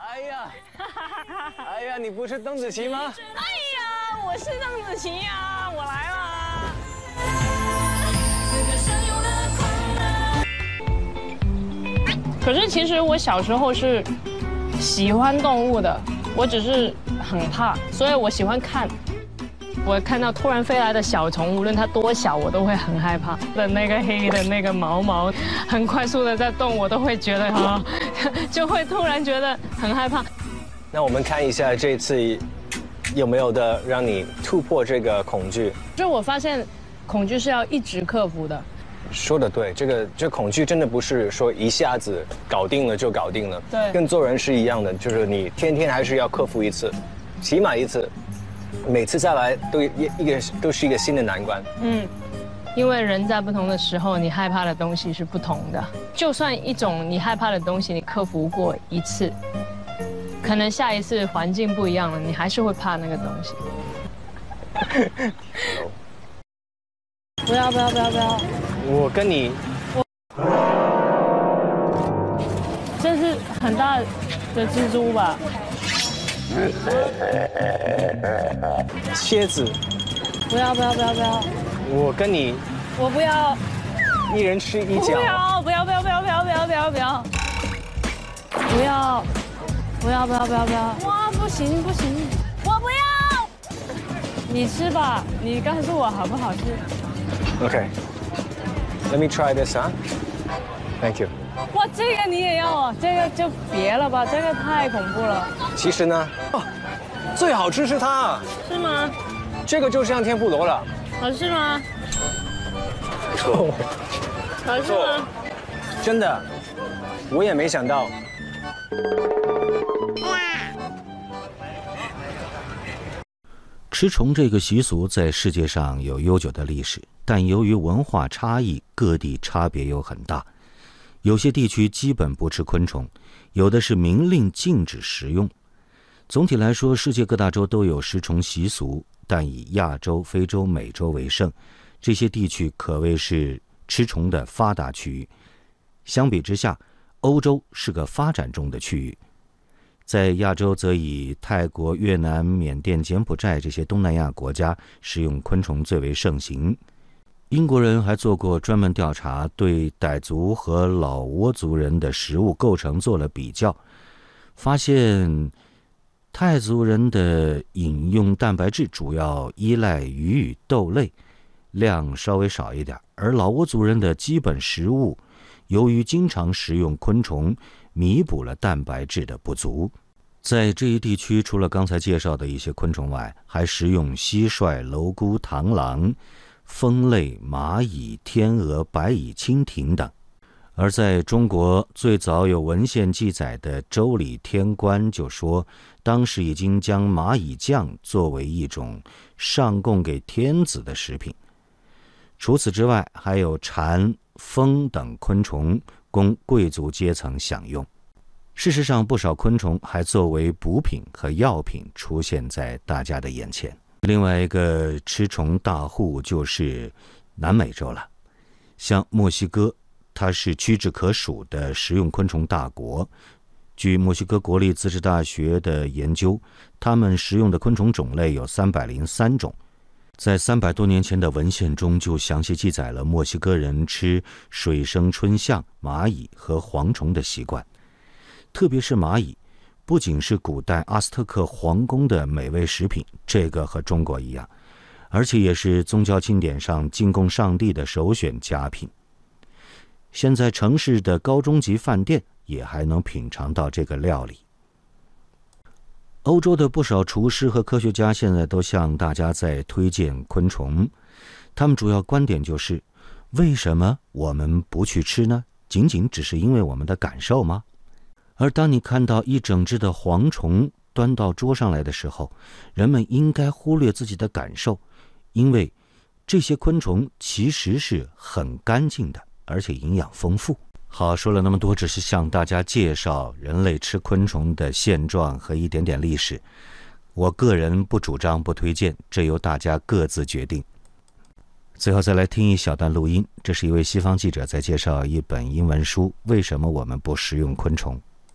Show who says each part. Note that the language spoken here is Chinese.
Speaker 1: 哎呀，哎呀，你不是邓紫棋吗？
Speaker 2: 哎呀，我是邓紫棋呀，我来了。可是其实我小时候是喜欢动物的，我只是很怕，所以我喜欢看。我看到突然飞来的小虫，无论它多小，我都会很害怕。的那个黑的那个毛很快速的在动，我都会觉得啊，就会突然觉得很害怕。
Speaker 1: 那我们看一下这次有没有的让你突破这个恐惧。
Speaker 2: 就我发现，恐惧是要一直克服的。
Speaker 1: 说的对，这恐惧真的不是说一下子搞定了就搞定了，
Speaker 2: 对，
Speaker 1: 跟做人是一样的，就是你天天还是要克服一次，起码一次，每次再来都是一个新的难关。
Speaker 2: 因为人在不同的时候，你害怕的东西是不同的。就算一种你害怕的东西，你克服过一次，可能下一次环境不一样了，你还是会怕那个东西。不要！
Speaker 1: 我跟你，
Speaker 2: 这是很大的蜘蛛吧？
Speaker 1: 蝎子。
Speaker 2: 不要！
Speaker 1: 我跟你，
Speaker 2: 我不要。
Speaker 1: 一人吃一脚。
Speaker 2: 不要！哇，不行！我不要。你吃吧，你告诉我好不好吃。
Speaker 1: Okay. Let me try this, huh? Thank you.
Speaker 2: 哇，这个你也要啊？这个就别了吧，这个太恐怖了。
Speaker 1: 其实呢，最好吃是它。
Speaker 2: 是吗？
Speaker 1: 这个就像天妇罗了。
Speaker 2: 好吃吗？好吃吗？
Speaker 1: 真的，我也没想到。
Speaker 3: 吃虫这个习俗在世界上有悠久的历史，但由于文化差异，各地差别又很大。有些地区基本不吃昆虫，有的是明令禁止食用。总体来说，世界各大洲都有食虫习俗，但以亚洲、非洲、美洲为盛，这些地区可谓是吃虫的发达区域。相比之下，欧洲是个发展中的区域。在亚洲则以泰国、越南、缅甸、柬埔寨这些东南亚国家食用昆虫最为盛行。英国人还做过专门调查，对傣族和老挝族人的食物构成做了比较，发现泰族人的饮用蛋白质主要依赖鱼与豆类，量稍微少一点，而老挝族人的基本食物由于经常食用昆虫，弥补了蛋白质的不足。在这一地区，除了刚才介绍的一些昆虫外，还食用蟋蟀、蝼蛄、螳螂、蜂类、蚂蚁、天鹅、白蚁、蜻蜓等。而在中国，最早有文献记载的《周礼天官》就说，当时已经将蚂蚁酱作为一种上供给天子的食品。除此之外，还有蝉、蜂等昆虫供贵族阶层享用。事实上，不少昆虫还作为补品和药品出现在大家的眼前。另外一个吃虫大户就是南美洲了，像墨西哥，它是屈指可数的食用昆虫大国。据墨西哥国立自治大学的研究，他们食用的昆虫种类有303种。在300多年前的文献中就详细记载了墨西哥人吃水生春象、蚂蚁和蝗虫的习惯。特别是蚂蚁，不仅是古代阿斯特克皇宫的美味食品，这个和中国一样，而且也是宗教庆典上进贡上帝的首选佳品。现在城市的高中级饭店也还能品尝到这个料理。欧洲的不少厨师和科学家现在都向大家在推荐昆虫，他们主要观点就是：为什么我们不去吃呢？仅仅只是因为我们的感受吗？而当你看到一整只的蝗虫端到桌上来的时候，人们应该忽略自己的感受，因为这些昆虫其实是很干净的，而且营养丰富。好，说了那么多，只是向大家介绍人类吃昆虫的现状和一点点历史。我个人不主张、不推荐，这由大家各自决定。最后再来听一小段录音，这是一位西方记者在介绍一本英文书《为什么我们不食用昆虫》。